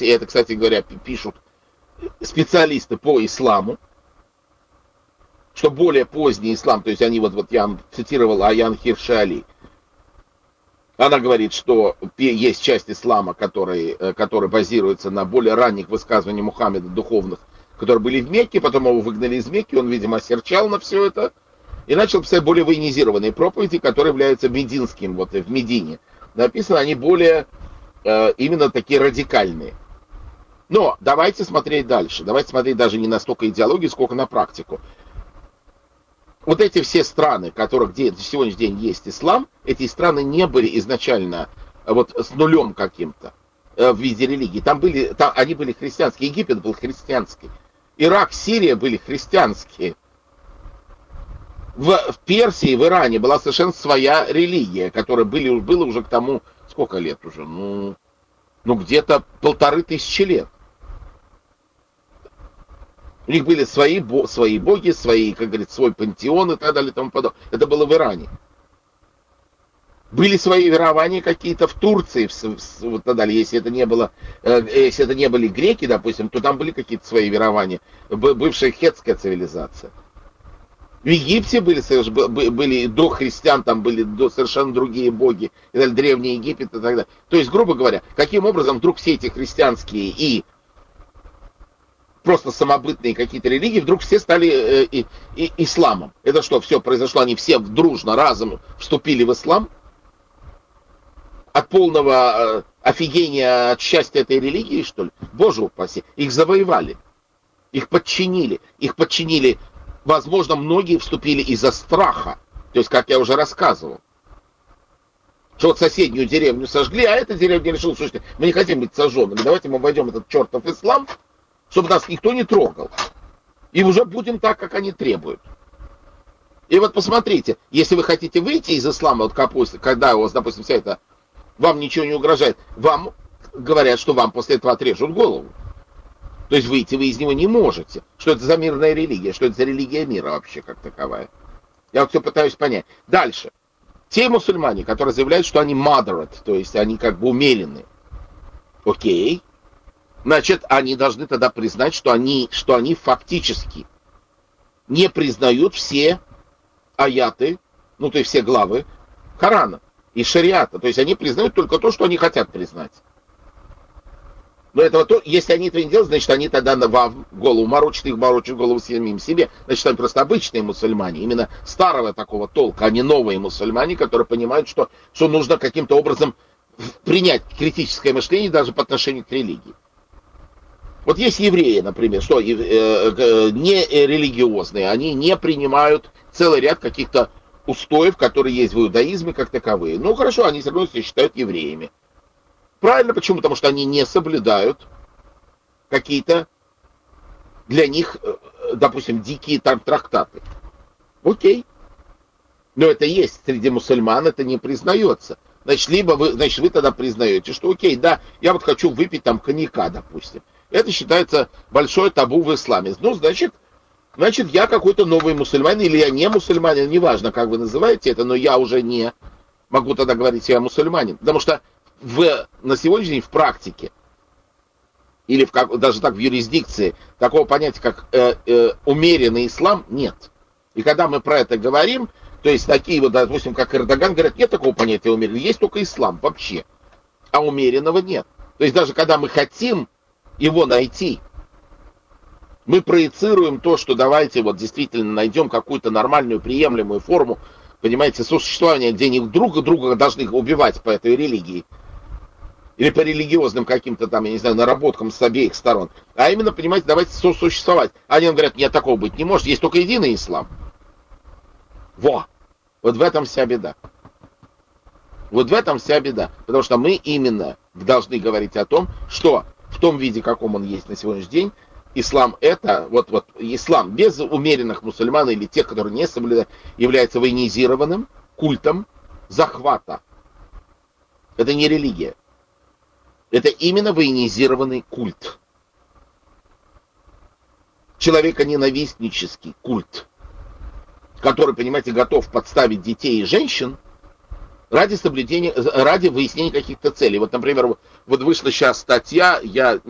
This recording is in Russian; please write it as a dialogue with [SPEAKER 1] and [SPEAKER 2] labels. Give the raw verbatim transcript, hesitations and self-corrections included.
[SPEAKER 1] и это, кстати говоря, пишут специалисты по исламу, что более поздний ислам, то есть они вот, вот я цитировал Аян Хирши Али, она говорит, что есть часть ислама, который, который базируется на более ранних высказываниях Мухаммеда духовных, которые были в Мекке, потом его выгнали из Мекки, он, видимо, осерчал на все это и начал писать более военизированные проповеди, которые являются мединским, вот в Медине. Написано, они более э, именно такие радикальные. Но давайте смотреть дальше. Давайте смотреть даже не на столько идеологию, сколько на практику. Вот эти все страны, в которых где сегодняшний день есть ислам, эти страны не были изначально вот с нулем каким-то э, в виде религии. Там были, там, они были христианские. Египет был христианский. Ирак, Сирия были христианские. В, в Персии, в Иране была совершенно своя религия, которая были, было уже к тому, сколько лет уже? Ну, ну где-то полторы тысячи лет. У них были свои, бо, свои боги, свои, как говорится, свой пантеон и так далее и тому подобное. Это было в Иране. Были свои верования какие-то в Турции, в, в, вот так далее. Если это не было, э, если это не были греки, допустим, то там были какие-то свои верования. Бывшая хетская цивилизация. В Египте были, были до христиан, там были до, совершенно другие боги, и далее, Древний Египет и так далее. То есть, грубо говоря, каким образом вдруг все эти христианские и просто самобытные какие-то религии вдруг все стали э, и, и, исламом? Это что, все произошло, они все дружно, разом вступили в ислам? От полного э, офигения от счастья этой религии, что ли? Боже упаси, их завоевали, их подчинили, их подчинили. Возможно, многие вступили из-за страха. То есть, как я уже рассказывал, что вот соседнюю деревню сожгли, а эта деревня решила, слушайте, мы не хотим быть сожженными, давайте мы войдем в этот чертов ислам, чтобы нас никто не трогал. И уже будем так, как они требуют. И вот посмотрите, если вы хотите выйти из ислама, вот капуста, когда у вас, допустим, вся это, вам ничего не угрожает, вам говорят, что вам после этого отрежут голову. То есть выйти вы из него не можете. Что это за мирная религия? Что это за религия мира вообще как таковая? Я вот все пытаюсь понять. Дальше. Те мусульмане, которые заявляют, что они moderate, то есть они как бы умеренные. Окей. Значит, они должны тогда признать, что они, что они фактически не признают все аяты, ну то есть все главы Корана и шариата. То есть они признают только то, что они хотят признать. Но этого то, если они этого не делают, значит, они тогда вам голову морочат, их морочат голову самим себе. Значит, они просто обычные мусульмане, именно старого такого толка, а не новые мусульмане, которые понимают, что, что нужно каким-то образом принять критическое мышление даже по отношению к религии. Вот есть евреи, например, что э, э, не религиозные, они не принимают целый ряд каких-то устоев, которые есть в иудаизме как таковые. Ну, хорошо, они все равно себя считают евреями. Правильно, почему? Потому что они не соблюдают какие-то для них, допустим, дикие там трактаты. Окей. Но это есть среди мусульман, это не признается. Значит, либо вы, значит, вы тогда признаете, что окей, да, я вот хочу выпить там коньяка, допустим. Это считается большое табу в исламе. Ну, значит, значит, я какой-то новый мусульманин, или я не мусульманин, неважно, как вы называете это, но я уже не могу тогда говорить, что я мусульманин. Потому что в, на сегодняшний день в практике, или в, как, даже так в юрисдикции, такого понятия, как э, э, умеренный ислам, нет. И когда мы про это говорим, то есть такие вот, допустим, как Эрдоган, говорят, нет такого понятия умеренного, есть только ислам вообще, а умеренного нет. То есть даже когда мы хотим его найти, мы проецируем то, что давайте вот действительно найдем какую-то нормальную, приемлемую форму, понимаете, сосуществования, где они друг друга должны убивать по этой религии. Или по религиозным каким-то там, я не знаю, наработкам с обеих сторон. А именно, понимаете, давайте сосуществовать. Они нам говорят, нет, такого быть не может, есть только единый ислам. Во! Вот в этом вся беда. Вот в этом вся беда. Потому что мы именно должны говорить о том, что в том виде, каком он есть на сегодняшний день, ислам это, вот, вот ислам без умеренных мусульман или тех, которые не соблюдают, является военизированным культом захвата. Это не религия. Это именно военизированный культ. Человеконенавистнический культ, который, понимаете, готов подставить детей и женщин ради соблюдения, ради выяснения каких-то целей. Вот, например, вот вышла сейчас статья, я